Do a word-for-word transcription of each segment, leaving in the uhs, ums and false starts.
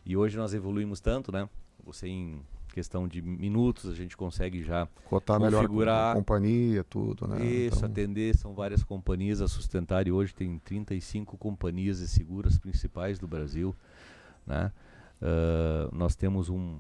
E hoje nós evoluímos tanto, né? Você em questão de minutos a gente consegue já cotar configurar melhor a companhia, tudo, né? Isso, então... atender, são várias companhias a sustentar, e hoje tem trinta e cinco companhias de seguras principais do Brasil, né? Uh, nós temos um,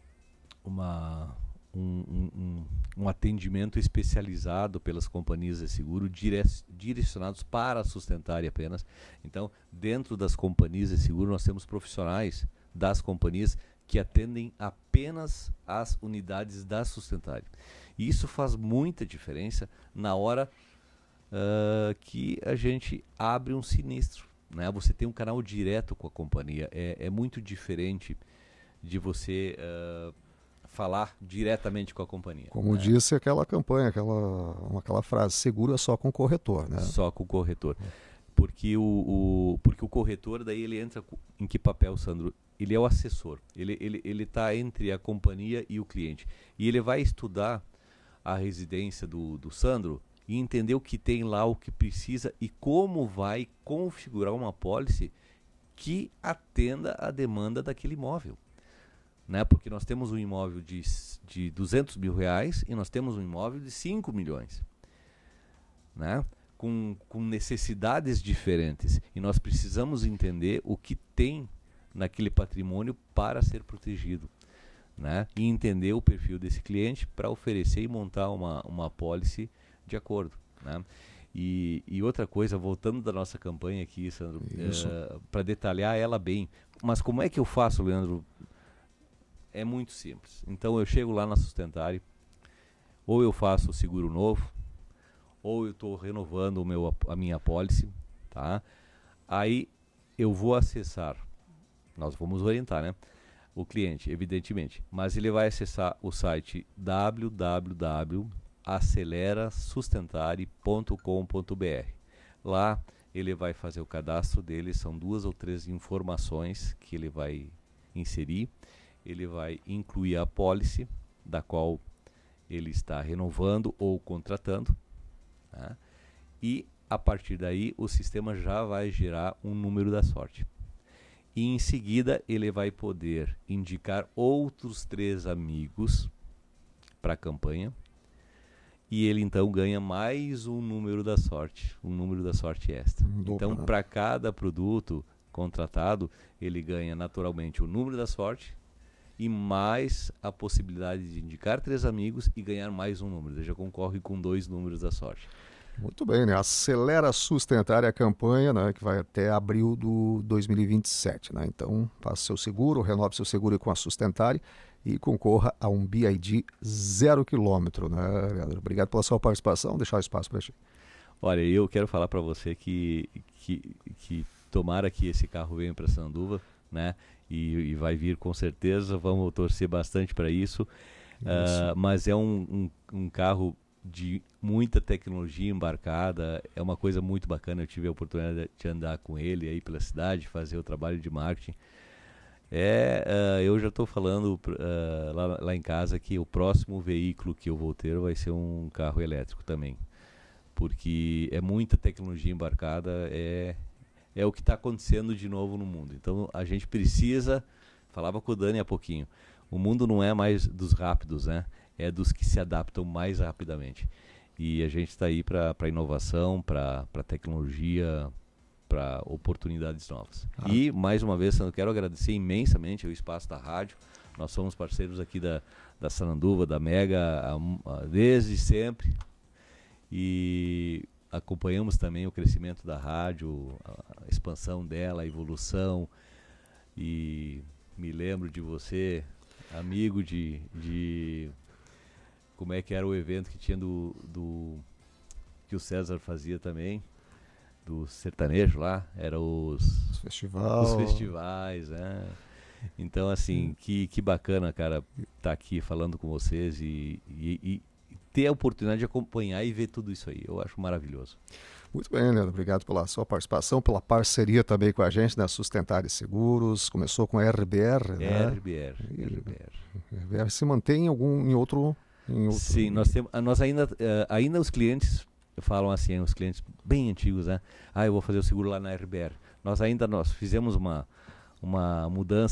uma, um, um, um, um atendimento especializado pelas companhias de seguro, dire direcionados para sustentar apenas. Então, dentro das companhias de seguro, nós temos profissionais das companhias que atendem apenas as unidades da Sustentária. E isso faz muita diferença na hora uh, que a gente abre um sinistro, né? Você tem um canal direto com a companhia. É, é muito diferente de você uh, falar diretamente com a companhia. Como né? disse aquela campanha, aquela, aquela frase, seguro é só com o corretor, né? Só com o corretor. Porque o, o, porque o corretor, daí ele entra em que papel, Sandro? Ele é o assessor, ele ele ele está entre a companhia e o cliente. E ele vai estudar a residência do, do Sandro e entender o que tem lá, o que precisa e como vai configurar uma apólice que atenda a demanda daquele imóvel. Né? Porque nós temos um imóvel de, de duzentos mil reais e nós temos um imóvel de cinco milhões. Né? Com, com necessidades diferentes. E nós precisamos entender o que tem naquele patrimônio para ser protegido, né? E entender o perfil desse cliente para oferecer e montar uma, uma apólice de acordo, né? E, e outra coisa, voltando da nossa campanha aqui, Sandro, uh, para detalhar ela bem, mas como é que eu faço, Leandro? É muito simples. Então eu chego lá na Sustentare, ou eu faço o seguro novo, ou eu estou renovando o meu, a minha apólice, tá? Aí eu vou acessar, nós vamos orientar, né? O cliente, evidentemente, mas ele vai acessar o site w w w ponto acelera sustentare ponto com ponto b r. Lá ele vai fazer o cadastro dele, são duas ou três informações que ele vai inserir. Ele vai incluir a apólice da qual ele está renovando ou contratando, tá? E a partir daí o sistema já vai gerar um número da sorte. E em seguida ele vai poder indicar outros três amigos para a campanha. E ele então ganha mais um número da sorte, um número da sorte extra. Um então, para cada produto contratado, ele ganha naturalmente o número da sorte e mais a possibilidade de indicar três amigos e ganhar mais um número. Ele já concorre com dois números da sorte. Muito bem, né? Acelera Sustentare a campanha, né? Que vai até abril do dois mil e vinte e sete, né? Então, faça seu seguro, renove seu seguro com a Sustentare e concorra a um B I D zero quilômetro, né, Leandro? Obrigado pela sua participação, deixar o espaço para ti. Olha, eu quero falar para você que, que, que tomara que esse carro venha para Sananduva, né? E, e vai vir com certeza, vamos torcer bastante para isso. isso. Uh, mas é um, um, um carro de muita tecnologia embarcada, é uma coisa muito bacana. Eu tive a oportunidade de andar com ele aí pela cidade, fazer o trabalho de marketing. É, uh, eu já estou falando uh, lá, lá em casa que o próximo veículo que eu vou ter vai ser um carro elétrico também, porque é muita tecnologia embarcada, é, é o que está acontecendo de novo no mundo. Então a gente precisa, falava com o Dani há pouquinho, o mundo não é mais dos rápidos, né? É dos que se adaptam mais rapidamente. E a gente está aí para a inovação, para a tecnologia, para oportunidades novas. Ah. E, mais uma vez, eu quero agradecer imensamente o espaço da rádio. Nós somos parceiros aqui da, da Sananduva, da Mega, a, a, desde sempre. E acompanhamos também o crescimento da rádio, a, a expansão dela, a evolução. E me lembro de você, amigo de... de como é que era o evento que tinha do, do que o César fazia também, do sertanejo lá, era os, os, festival. os festivais, né? Então, assim, hum. que, que bacana, cara, estar tá aqui falando com vocês e, e, e ter a oportunidade de acompanhar e ver tudo isso aí. Eu acho maravilhoso. Muito bem, Leandro. Obrigado pela sua participação, pela parceria também com a gente na Sustentare Seguros. Começou com a R B R, né? R B R. E, R B R. R B R se mantém em algum em outro, em outro... Sim, nós temos, nós ainda, uh, ainda os clientes falam assim, os clientes bem antigos, né? Ah, eu vou fazer o seguro lá na R B R. Nós ainda nós fizemos uma uma mudança